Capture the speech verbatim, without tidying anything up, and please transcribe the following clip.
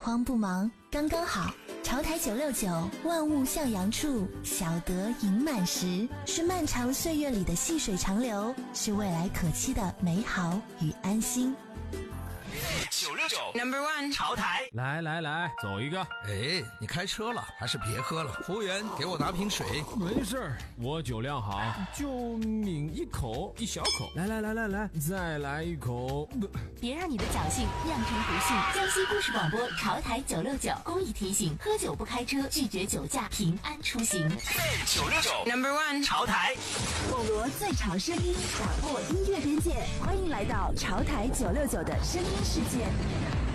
慌不忙，刚刚好。潮台九六九，万物向阳处，小得盈满时，是漫长岁月里的细水长流，是未来可期的美好与安心。 九六九 Number One 潮台， 来来来，走一个。 哎，你开车了，还是别喝了。服务员，给我拿瓶水。 没事儿，我酒量好，就抿一口，一小口。来来来来来，再来一口。 别让你的侥幸酿成不幸。江西故事广播潮台九六九公益提醒：喝酒不开车，拒绝酒驾，平安出行。 九六九 Number One 潮台， 网罗最潮声音，打破音乐边界，欢迎来到潮台九六九的声音世界。